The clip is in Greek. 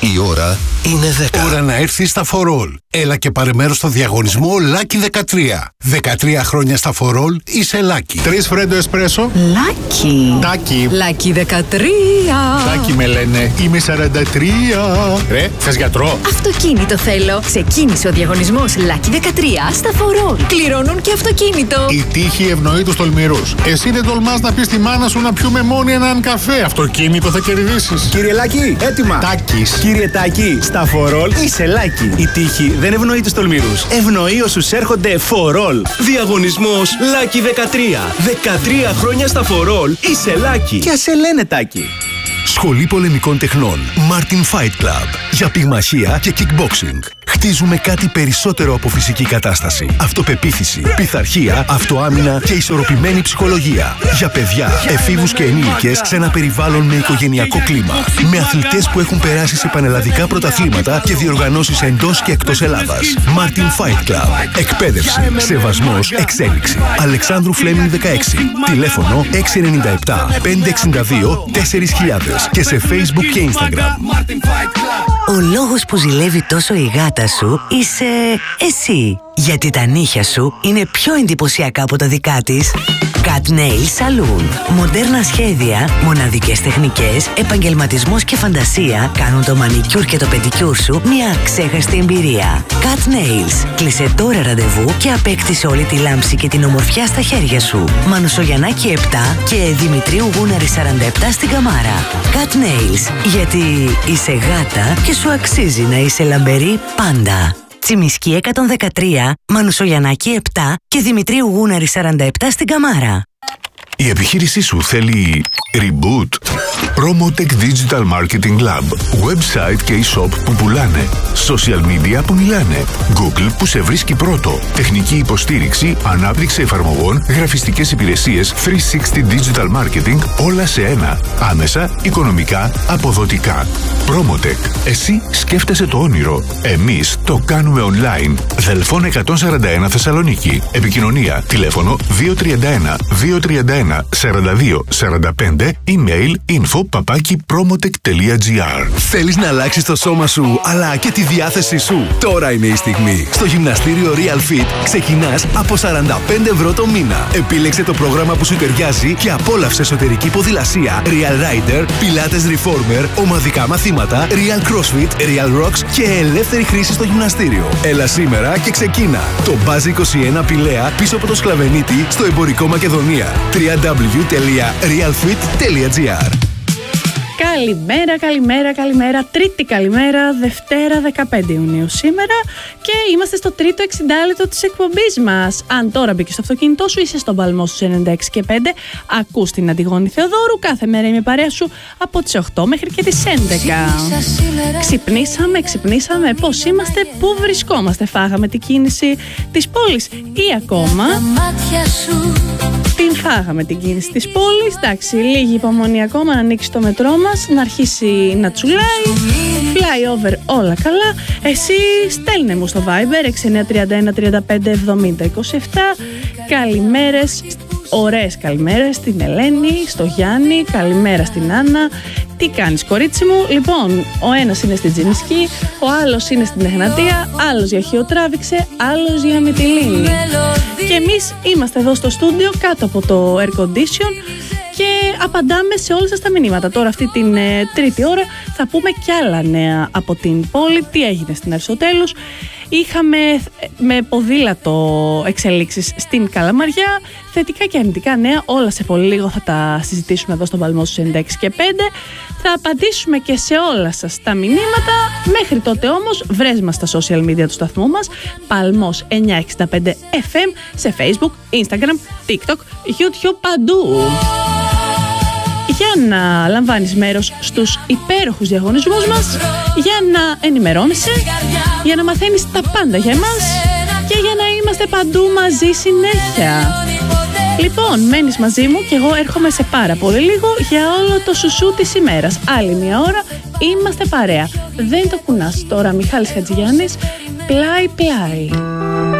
Η ώρα είναι 10. Ώρα να έρθεις στα For All. Έλα και πάρε μέρος στο διαγωνισμό Lucky 13. 13 χρόνια στα For All είσαι Lucky. 3 φρέντο εσπρέσο. Lucky. Τάκι. Lucky 13. Τάκι με λένε. Είμαι 43. Ρε, θες γιατρό? Αυτοκίνητο θέλω. Ξεκίνησε ο διαγωνισμός Lucky 13 στα For All. Κληρώνουν και αυτοκίνητο. Η τύχη ευνοεί τους τολμηρούς. Εσύ δεν τολμάς να πεις στη μάνα σου να πιούμε μόνοι έναν καφέ. Αυτοκίνητο θα κερδίσεις. Κύριε Λάκη, έτοιμα. Τάκης. Κύριε Τάκη, στα For All είσαι Λάκη. Η τύχη δεν ευνοεί τους τολμηρούς. Ευνοεί όσους έρχονται For All. Διαγωνισμός Λάκη 13. 13 χρόνια στα For All είσαι Λάκη. Και ας σε λένε Τάκη. Σχολή Πολεμικών Τεχνών Martin Fight Club. Για πυγμαχία και kickboxing. Χτίζουμε κάτι περισσότερο από φυσική κατάσταση. Αυτοπεποίθηση, πειθαρχία, αυτοάμυνα και ισορροπημένη ψυχολογία. Για παιδιά, εφήβους και ενήλικες σε ένα περιβάλλον με οικογενειακό κλίμα. Με αθλητές που έχουν περάσει σε πανελλαδικά πρωταθλήματα και διοργανώσεις εντός και εκτός Ελλάδας. Martin Fight Club. Εκπαίδευση, σεβασμός, εξέλιξη. Αλεξάνδρου Φλέμινγκ 16. Τηλέφωνο 697 562 4000 και σε Facebook και Instagram. Ο λόγος που ζηλεύει τόσο η γάτα σου είσαι εσύ. Γιατί τα νύχια σου είναι πιο εντυπωσιακά από τα δικά της. Cat Nail Saloon. Μοντέρνα σχέδια, μοναδικές τεχνικές, επαγγελματισμός και φαντασία κάνουν το μανικιούρ και το πεντικιούρ σου μια ξέχαστη εμπειρία. Cat Nails. Κλείσε τώρα ραντεβού και απέκτησε όλη τη λάμψη και την ομορφιά στα χέρια σου. Μανουσογιαννάκη 7 και Δημητρίου Γούναρη 47 στην Καμάρα. Cat Nails. Γιατί είσαι γάτα και σου αξίζει να είσαι λαμπερή πάντα. Τσιμισκή 113, Μανουσογιαννάκη 7 και Δημητρίου Γούναρη 47 στην Καμάρα. Η επιχείρησή σου θέλει reboot? Promotech Digital Marketing Lab. Website και e-shop που πουλάνε. Social media που μιλάνε. Google που σε βρίσκει πρώτο. Τεχνική υποστήριξη, ανάπτυξη εφαρμογών, γραφιστικές υπηρεσίες, 360 Digital Marketing, όλα σε ένα. Άμεσα, οικονομικά, αποδοτικά. Promotech. Εσύ σκέφτεσαι το όνειρο. Εμείς το κάνουμε online. Δελφών 141 Θεσσαλονίκη. Επικοινωνία. Τηλέφωνο 231 231 42 45. Email info@promotech.gr. Θέλεις να αλλάξεις το σώμα σου αλλά και τη διάθεσή σου? Τώρα είναι η στιγμή. Στο γυμναστήριο Real Fit ξεκινάς από 45 ευρώ το μήνα. Επίλεξε το πρόγραμμα που σου ταιριάζει και απόλαυσε εσωτερική ποδηλασία, Real Rider, Pilates Reformer, ομαδικά μαθήματα, Real CrossFit, Real Rocks και ελεύθερη χρήση στο γυμναστήριο. Έλα σήμερα και ξεκίνα. Το Buzz 21 Πηλαία πίσω από το Σκλαβενίτη στο εμπορικό Μακεδονία. www.realfit.gr. Καλημέρα, καλημέρα, καλημέρα. Τρίτη καλημέρα, Δευτέρα 15 Ιουνίου σήμερα και είμαστε στο τρίτο 60 της εκπομπής μας. Αν τώρα μπήκες στο αυτοκίνητό σου, είσαι στον παλμό στους 96 και 5, ακούς την Αντιγόνη Θεοδόρου. Κάθε μέρα είμαι παρέα σου από τις 8 μέχρι και τις 11. Ξυπνήσαμε, πώς είμαστε, πού βρισκόμαστε, φάγαμε την κίνηση της πόλης ή ακόμα την φάγαμε την κίνηση της πόλης. Εντάξει, λίγη υπομονή ακόμα να ανοίξει το μετρό μας, να αρχίσει να τσουλάει. Flyover όλα καλά. Εσύ στέλνε μου στο Viber 6931 35 70 27. Καλημέρες, ωραίες καλημέρες στην Ελένη, στο Γιάννη, καλημέρα στην Άννα. Τι κάνεις κορίτσι μου? Λοιπόν, ο ένας είναι στην Τζιμισκή, ο άλλος είναι στην Εγνατία, άλλος για Χιωτράβηξε, άλλος για Μυτιλήνη. Και εμείς είμαστε εδώ στο στούντιο κάτω από το air condition και απαντάμε σε όλες σας τα μηνύματα. Τώρα αυτή την τρίτη ώρα θα πούμε κι άλλα νέα από την πόλη. Τι έγινε στην Αριστοτέλους? Είχαμε με ποδήλατο εξελίξεις στην Καλαμαριά, θετικά και αρνητικά νέα, όλα σε πολύ λίγο θα τα συζητήσουμε εδώ στον Παλμό στους 96 και 5. Θα απαντήσουμε και σε όλα σας τα μηνύματα. Μέχρι τότε όμως βρες μας στα social media του σταθμού μας, Παλμός 965 FM, σε Facebook, Instagram, TikTok, YouTube, παντού. Για να λαμβάνεις μέρος στους υπέροχους διαγωνισμούς μας, για να ενημερώνεσαι, για να μαθαίνεις τα πάντα για εμάς και για να είμαστε παντού μαζί συνέχεια. Λοιπόν, μένεις μαζί μου και εγώ έρχομαι σε πάρα πολύ λίγο για όλο το σουσού της ημέρας. Άλλη μια ώρα είμαστε παρέα. Δεν το κουνάς τώρα, Μιχάλης Χατζηγιάννης, πλάι πλάι.